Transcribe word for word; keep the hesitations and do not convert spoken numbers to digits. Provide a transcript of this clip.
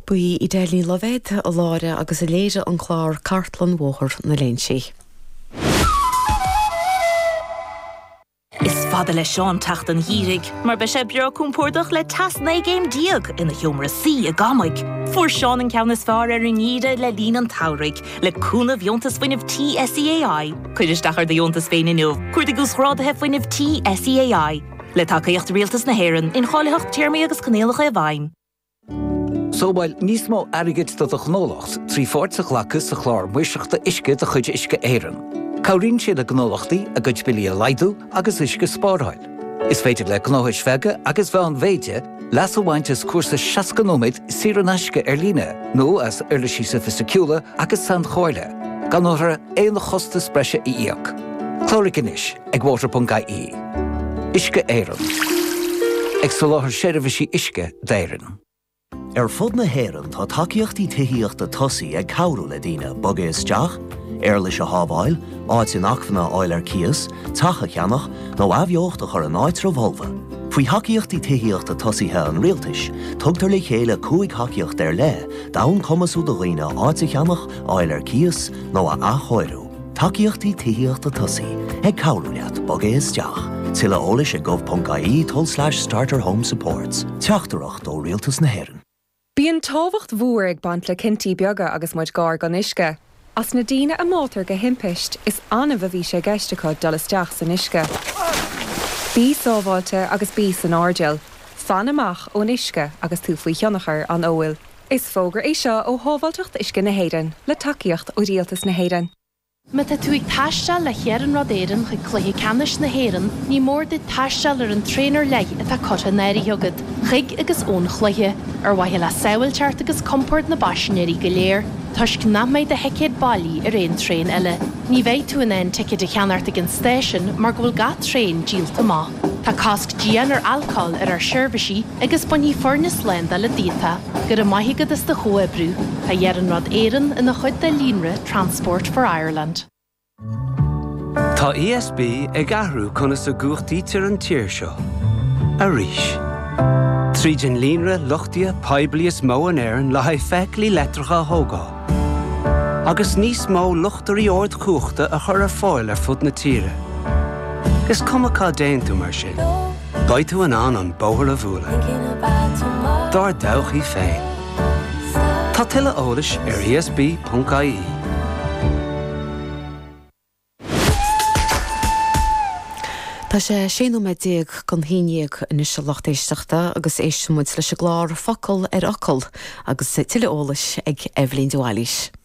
Buí I déirlín levéid a láire agus a léire an chlár Cartlan Mhóthar na léinsaí. Is fada le Seán tacht an hírig, mar be sé beag cúmpórdach le tasna géim diag ina humor sí a gamaig. Fuair Seán an ceannas fear ar an níre le lín an taurig, le cúna bhiontas faoinmh T S E A I. Cuidir dachar de bhiontas féin inniu, cuidir gus chrádathe faoinmh T S E A I. Le tacaíocht rialtas na héireann, in cháileacht tíirmí agus canéalacha a bhain. Sóbáil níos mó airgid do a gnólacht, trí fórtach lachas a chlár muiseachta isce de chuid isce éireann. Cabhríonn siad a gnólachtaí a gcuid bilí a laidú agus isce spáráil. Is féidir le gnóthais feige agus bheith an bhéide leas a bhaintes cuasa seascanóid siar an aisce ar líne, nó as ar le síosa fisiciúla agus san cháile, gan nóthra éana chosta spreise I íoc. Chlóric inis ag water.ie. Isce éireann. Ag soláthar séirbhísí isce d'éireann. Ar fud na héireann tá tacaíochtaí tithiíochta tosaí ag cabhrú le daoine boga isteach, ar leis a hábháil, áit in achmhanna áil ar cias, tacha cheannach, nó abheocht a chur an áit rovolva. Faoi tacaíochtaí tithiíochta tosaithe an rialtais, tugtar le chéile cúig tacaíocht ar le, dán cumasú do dhaoine áit a cheannach, áil ar cias, nó a achóirú. Tacaíochtaí tithiíochta tosaí ag cabhrú leat boga isteach. Tilla ólis a gov.ie tol slash starter home supports. Teachtarach ó rialtas na héireann. Bíonn tábhacht mhuair ag bant le cinntií beaga agus muid gár gan isce. As na daoine a mátar go himpeist is anmh a bhí sé geisteá dul isteach san isce. Bí sábháilte agus bí san ardéal, fan amach ón isce agus tú faoi cheannachar an óil. Is fógur é seo ó hábháilteacht isce na héireann, le tacaíocht ó rialtas na héireann. Met tú ag taistal le chéan rud éireann chu cluiche canis na héireann, ní mór de taistal ar an tréinar le atá cota néirí jogad, chuig agus ón chluiche, ar waithe le saoilteart agus comport na baisinéirí go léir, Tuis cnamid de heicéad bailí ar éon tréin eile. Ní bheith tú an éon ticket de cheanart ag an station mar go bhfuil ga tréin díalta má. Tá casc dían ar alcohol ar ar seirbhísí agus buní fornas lenda le díta, gur a maithigad is de choebrú, tá dhearan rud éireann ina chuid de línre Transport for Ireland. Tá E S B ag ahrú conas a gúchtaí tir an tíir seo. A ríis. Trídin línre luchtia poiblias mó an éireann le haid feiclí letracha thógá. Agus níos mó luchtarí ord cúchta a chur ar fáil ar fud na tíre. Is cumachá déantú mar sin. Baid tú an an an bóthar a bhúla. Dar dawchaí féin. Tá tuile eolais ar E S B dot I E. Tá sé séanú méidíag gan híineag in is lochtéisteachta agus éis muid leis a glár focail ar acail agus tuile eolais ag Evelyn Dwallis.